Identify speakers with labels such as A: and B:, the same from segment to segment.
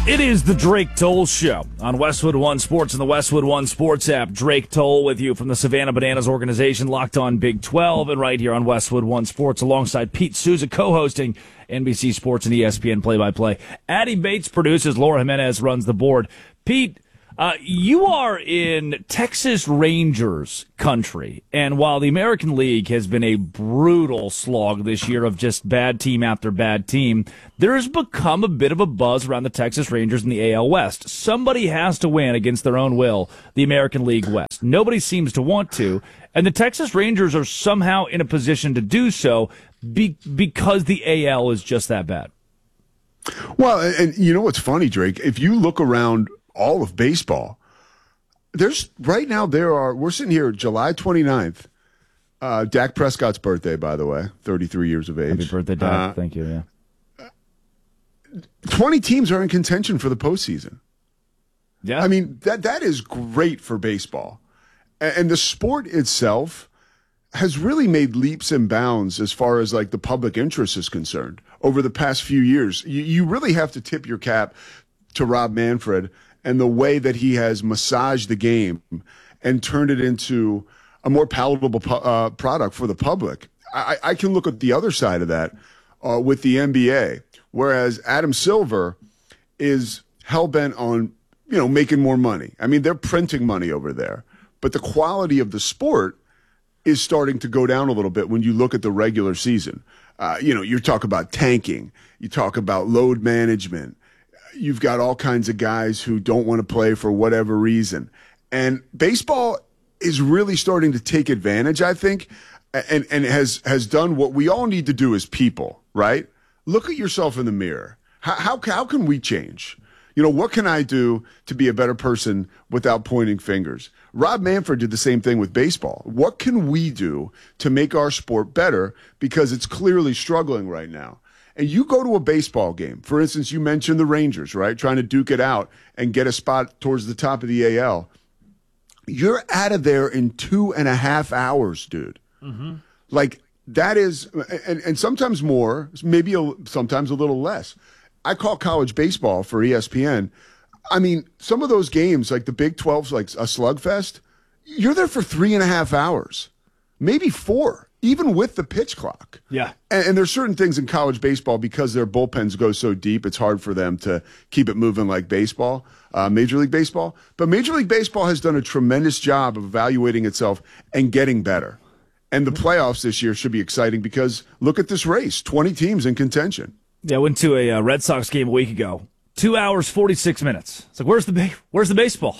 A: It is the Drake Toll Show on Westwood One Sports and the Westwood One Sports app. Drake Toll with you from the Savannah Bananas organization, Locked On Big 12, and right here on Westwood One Sports alongside Pete Souza, co-hosting NBC Sports and ESPN play-by-play. Addie Bates produces, Laura Jimenez runs the board. Pete, you are in Texas Rangers country, and while the American League has been a brutal slog this year of just bad team after bad team, there has become a bit of a buzz around the Texas Rangers in the AL West. Somebody has to win against their own will, the American League West. Nobody seems to want to, and the Texas Rangers are somehow in a position to do so because the AL is just that bad.
B: Well, and you know what's funny, Drake? If you look around all of baseball, we're sitting here July 29th, Dak Prescott's birthday, by the way, 33 years of age.
A: Happy birthday, Dak. Thank you. Yeah.
B: 20 teams are in contention for the postseason.
A: Yeah.
B: I mean, that is great for baseball. And the sport itself has really made leaps and bounds as far as like the public interest is concerned over the past few years. You really have to tip your cap to Rob Manfred and the way that he has massaged the game and turned it into a more palatable product for the public. I can look at the other side of that with the NBA, whereas Adam Silver is hell-bent on, making more money. I mean, they're printing money over there. But the quality of the sport is starting to go down a little bit when you look at the regular season. You talk about tanking. You talk about load management. You've got all kinds of guys who don't want to play for whatever reason. And baseball is really starting to take advantage, I think, and has done what we all need to do as people, right? Look at yourself in the mirror. How can we change? What can I do to be a better person without pointing fingers? Rob Manfred did the same thing with baseball. What can we do to make our sport better? Because it's clearly struggling right now. And you go to a baseball game, for instance, you mentioned the Rangers, right? Trying to duke it out and get a spot towards the top of the AL. You're out of there in 2.5 hours, dude. Mm-hmm. Like that is, and sometimes more, maybe sometimes a little less. I call college baseball for ESPN. I mean, some of those games, like the Big 12's, like a slugfest, you're there for 3.5 hours, maybe 4. Even with the pitch clock.
A: Yeah.
B: And there's certain things in college baseball, because their bullpens go so deep, it's hard for them to keep it moving like baseball, Major League Baseball. But Major League Baseball has done a tremendous job of evaluating itself and getting better. And the playoffs this year should be exciting because look at this race, 20 teams in contention.
A: Yeah, I went to a Red Sox game a week ago. 2 hours, 46 minutes. It's like, where's the baseball?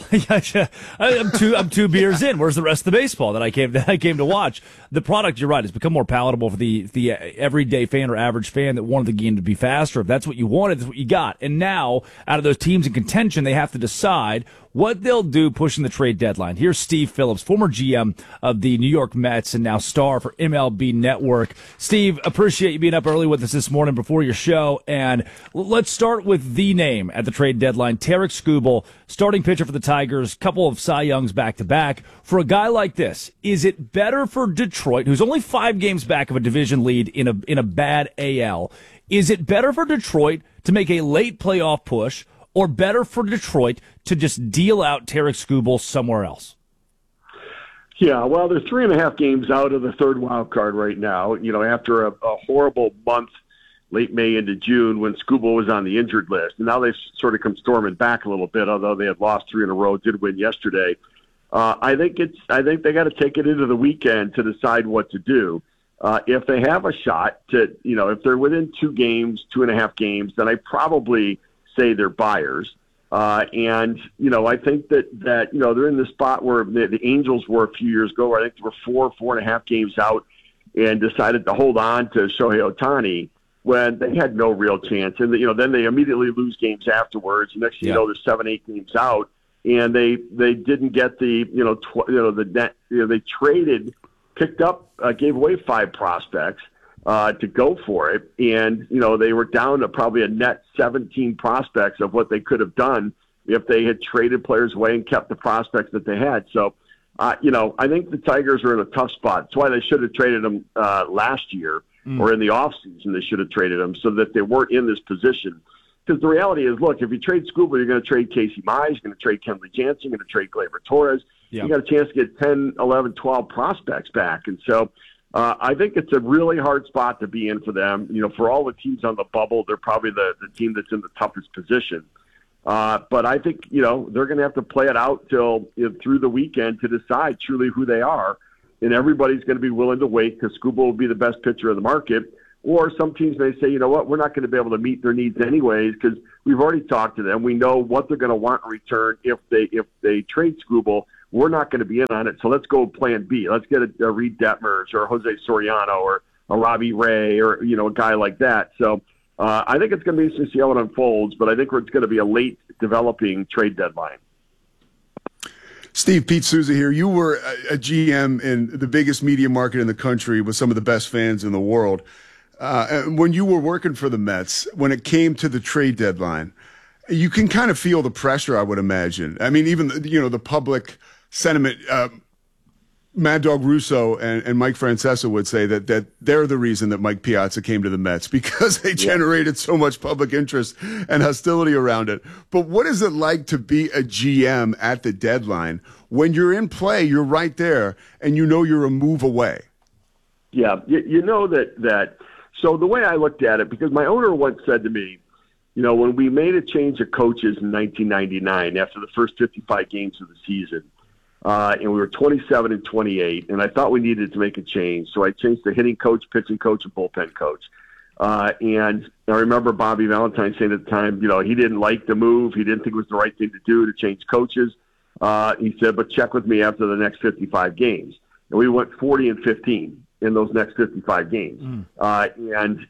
A: I'm two beers in. Where's the rest of the baseball that I came to watch? The product, you're right, has become more palatable for the everyday fan or average fan that wanted the game to be faster. If that's what you wanted, that's what you got. And now, out of those teams in contention, they have to decide what they'll do pushing the trade deadline. Here's Steve Phillips, former GM of the New York Mets and now star for MLB Network. Steve, appreciate you being up early with us this morning before your show. And let's start with the name at the trade deadline, Tarik Skubal, starting pitcher for the Tigers, couple of Cy Youngs back-to-back. For a guy like this, is it better for Detroit, who's only 5 games back of a division lead in a bad AL, is it better for Detroit to make a late playoff push, or better for Detroit to just deal out Tarik Skubal somewhere else?
C: Yeah, well, they're 3.5 games out of the third wild card right now. After a horrible month, late May into June, when Skubal was on the injured list. And now they've sort of come storming back a little bit, although they had lost 3 in a row, did win yesterday. I think they got to take it into the weekend to decide what to do. If they have a shot to, if they're within 2.5 games, then I probably say they're buyers. And I think that they're in the spot where the Angels were a few years ago, where I think they were 4.5 games out and decided to hold on to Shohei Ohtani when they had no real chance. And, then they immediately lose games afterwards. Next thing you know, they're 7-8 games out, and they didn't get the net. They traded, picked up, gave away 5 prospects to go for it. And, they were down to probably a net 17 prospects of what they could have done if they had traded players away and kept the prospects that they had. So, I think the Tigers are in a tough spot. That's why they should have traded them last year or in the offseason. They should have traded them so that they weren't in this position. Because the reality is, look, if you trade Skubal, you're going to trade Casey Mize, you're going to trade Kenley Jansen, you're going to trade Gleyber Torres.
A: Yep.
C: You got a chance to get 10, 11, 12 prospects back. And so I think it's a really hard spot to be in for them. For all the teams on the bubble, they're probably the team that's in the toughest position. But I think, they're going to have to play it out till through the weekend to decide truly who they are. And everybody's going to be willing to wait because Skubal will be the best pitcher of the market. Or some teams may say, you know what, we're not going to be able to meet their needs anyways because we've already talked to them. We know what they're going to want in return if they trade Skubal. We're not going to be in on it, so let's go plan B. Let's get a Reed Detmers or Jose Soriano or a Robbie Ray or, a guy like that. So I think it's going to be interesting to see how it unfolds, but I think it's going to be a late developing trade deadline.
B: Steve, Pete Souza here. You were a GM in the biggest media market in the country with some of the best fans in the world. When you were working for the Mets, when it came to the trade deadline, you can kind of feel the pressure, I would imagine. I mean, even, the public sentiment, Mad Dog Russo and Mike Francesa would say that they're the reason that Mike Piazza came to the Mets because they generated so much public interest and hostility around it. But what is it like to be a GM at the deadline when you're in play, you're right there, and you're a move away?
C: Yeah, that. So the way I looked at it, because my owner once said to me, when we made a change of coaches in 1999 after the first 55 games of the season, and we were 27-28, and I thought we needed to make a change. So I changed the hitting coach, pitching coach, and bullpen coach. And I remember Bobby Valentine saying at the time, he didn't like the move. He didn't think it was the right thing to do to change coaches. He said, but check with me after the next 55 games. And we went 40-15 in those next 55 games. And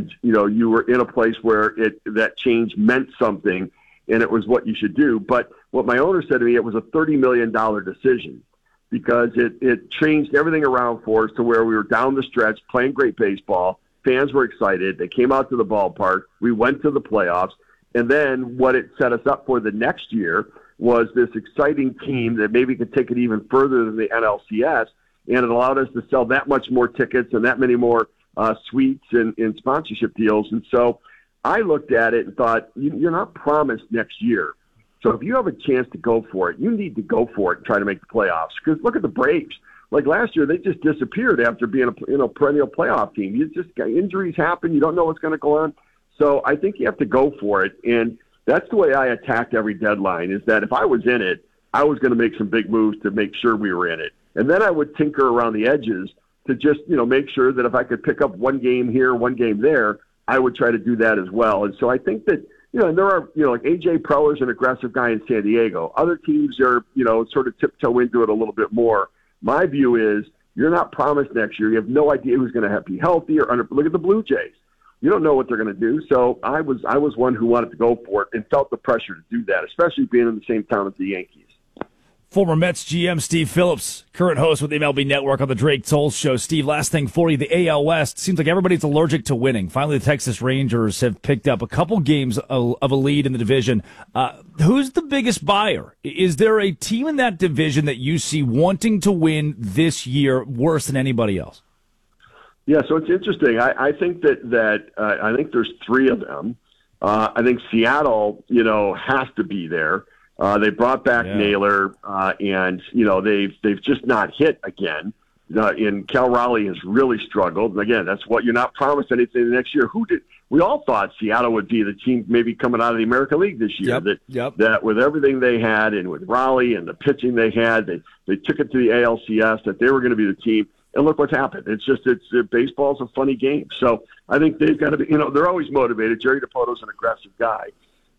C: you were in a place where that change meant something, and it was what you should do. But what my owner said to me, it was a $30 million decision because it changed everything around for us to where we were down the stretch playing great baseball. Fans were excited. They came out to the ballpark. We went to the playoffs. And then what it set us up for the next year was this exciting team that maybe could take it even further than the NLCS. And it allowed us to sell that much more tickets and that many more suites and sponsorship deals. And so I looked at it and thought, you're not promised next year. So if you have a chance to go for it, you need to go for it and try to make the playoffs. Because look at the Braves. Like last year, they just disappeared after being a perennial playoff team. You just got injuries happen. You don't know what's going to go on. So I think you have to go for it. And that's the way I attacked every deadline is that if I was in it, I was going to make some big moves to make sure we were in it. And then I would tinker around the edges to just, make sure that if I could pick up one game here, one game there, I would try to do that as well. And so I think that, and there are, like A.J. Preller's an aggressive guy in San Diego. Other teams are, sort of tiptoe into it a little bit more. My view is you're not promised next year. You have no idea who's going to be healthy or under. Look at the Blue Jays. You don't know what they're going to do. So I was one who wanted to go for it and felt the pressure to do that, especially being in the same town as the Yankees.
A: Former Mets GM Steve Phillips, current host with the MLB Network on the Drake Toll Show. Steve, last thing for you, the AL West. Seems like everybody's allergic to winning. Finally, the Texas Rangers have picked up a couple games of a lead in the division. Who's the biggest buyer? Is there a team in that division that you see wanting to win this year worse than anybody else?
C: Yeah, so it's interesting. I think that I think there's three of them. I think Seattle, has to be there. They brought back Naylor, and they've just not hit again. And Cal Raleigh has really struggled. And again, that's what you're not promised anything the next year. We all thought Seattle would be the team maybe coming out of the American League this year. That with everything they had and with Raleigh and the pitching they had, they took it to the ALCS that they were going to be the team. And look what's happened. Baseball's a funny game. So I think they've got to be. They're always motivated. Jerry DiPoto's an aggressive guy.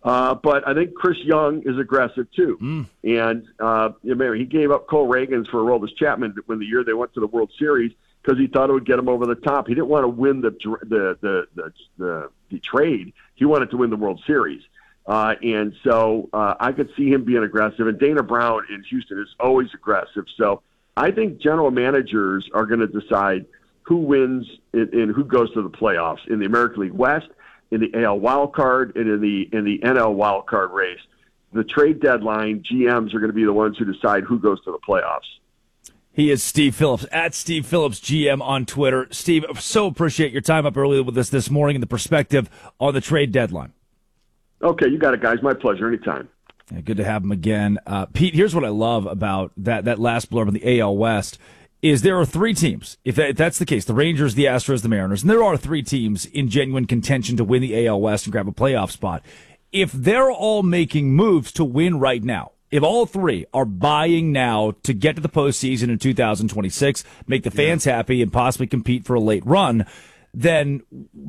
C: But I think Chris Young is aggressive too. And remember, he gave up Cole Reagans for Aroldis Chapman when the year they went to the World Series because he thought it would get him over the top. He didn't want to win the trade. He wanted to win the World Series. And so I could see him being aggressive. And Dana Brown in Houston is always aggressive. So I think general managers are going to decide who wins and who goes to the playoffs in the American League West, in the AL wild card, and in the NL wild card race. The trade deadline, GMs are going to be the ones who decide who goes to the playoffs.
A: He is Steve Phillips, at Steve Phillips GM on Twitter. Steve, so appreciate your time up early with us this morning and the perspective on the trade deadline.
C: Okay, you got it, guys. My pleasure. Anytime.
A: Yeah, good to have him again. Pete, here's what I love about that last blurb in the AL West is there are three teams. If that's the case, the Rangers, the Astros, the Mariners, and there are three teams in genuine contention to win the AL West and grab a playoff spot. If they're all making moves to win right now, if all three are buying now to get to the postseason in 2026, make the fans happy and possibly compete for a late run, then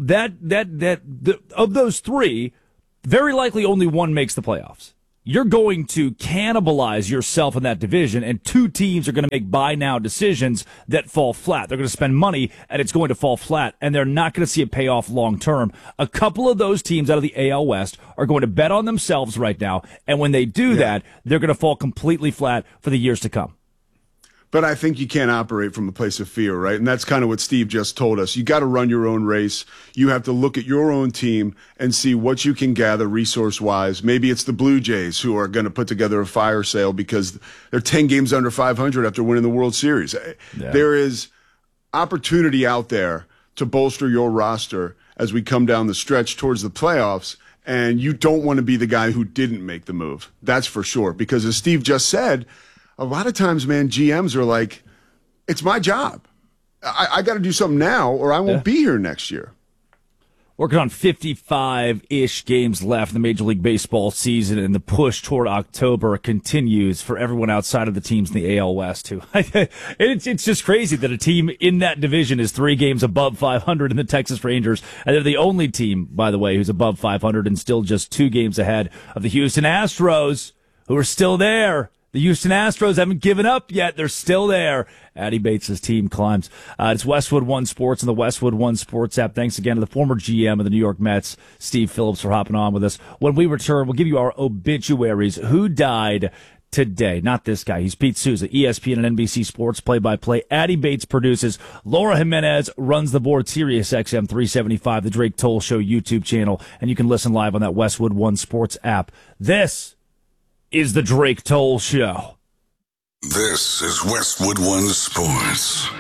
A: of those three, very likely only one makes the playoffs. You're going to cannibalize yourself in that division, and two teams are going to make buy now decisions that fall flat. They're going to spend money, and it's going to fall flat, and they're not going to see a payoff long term. A couple of those teams out of the AL West are going to bet on themselves right now, and when they do that, they're going to fall completely flat for the years to come.
B: But I think you can't operate from a place of fear, right? And that's kind of what Steve just told us. You got to run your own race. You have to look at your own team and see what you can gather resource-wise. Maybe it's the Blue Jays who are going to put together a fire sale because they're 10 games under 500 after winning the World Series. Yeah. There is opportunity out there to bolster your roster as we come down the stretch towards the playoffs, and you don't want to be the guy who didn't make the move. That's for sure. Because as Steve just said, a lot of times, man, GMs are like, it's my job. I got to do something now or I won't be here next year.
A: Working on 55-ish games left in the Major League Baseball season, and the push toward October continues for everyone outside of the teams in the AL West, too. It's just crazy that a team in that division is 3 games above 500 in the Texas Rangers, and they're the only team, by the way, who's above 500 and still just 2 games ahead of the Houston Astros, who are still there. The Houston Astros haven't given up yet. They're still there. Addy Bates' team climbs. It's Westwood One Sports and the Westwood One Sports app. Thanks again to the former GM of the New York Mets, Steve Phillips, for hopping on with us. When we return, we'll give you our obituaries. Who died today? Not this guy. He's Pete Souza, ESPN and NBC Sports play-by-play. Addy Bates produces. Laura Jimenez runs the board, Sirius XM 375, the Drake Toll Show YouTube channel, and you can listen live on that Westwood One Sports app. This is the Drake Toll Show.
D: This is Westwood One Sports.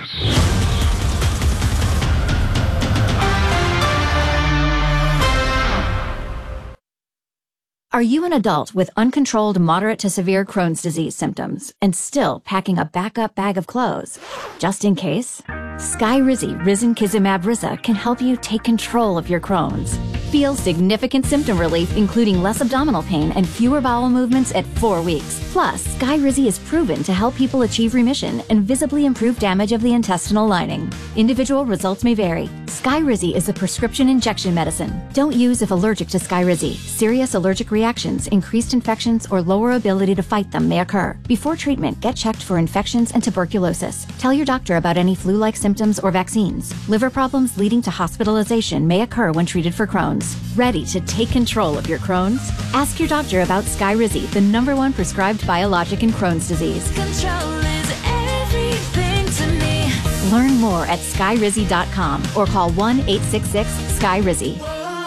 E: Are you an adult with uncontrolled moderate to severe Crohn's disease symptoms and still packing a backup bag of clothes? Just in case? Skyrizi Risankizumab Riza can help you take control of your Crohn's. Feel significant symptom relief, including less abdominal pain and fewer bowel movements at 4 weeks. Plus, Skyrizi is proven to help people achieve remission and visibly improve damage of the intestinal lining. Individual results may vary. Skyrizi is a prescription injection medicine. Don't use if allergic to Skyrizi. Serious allergic reactions, increased infections, or lower ability to fight them may occur. Before treatment, get checked for infections and tuberculosis. Tell your doctor about any flu-like symptoms or vaccines. Liver problems leading to hospitalization may occur when treated for Crohn's. Ready to take control of your Crohn's? Ask your doctor about Skyrizi, the #1 prescribed biologic in Crohn's disease.
F: Control is everything to me.
E: Learn more at skyrizi.com or call 1-866-SKYRIZI.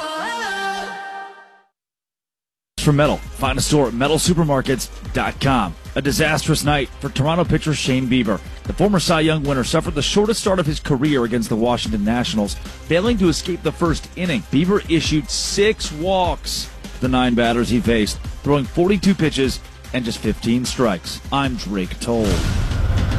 A: For metal, find a store at metalsupermarkets.com. A disastrous night for Toronto pitcher Shane Bieber. The former Cy Young winner suffered the shortest start of his career against the Washington Nationals, failing to escape the first inning. Bieber issued 6 walks to the 9 batters he faced, throwing 42 pitches and just 15 strikes. I'm Drake Toll.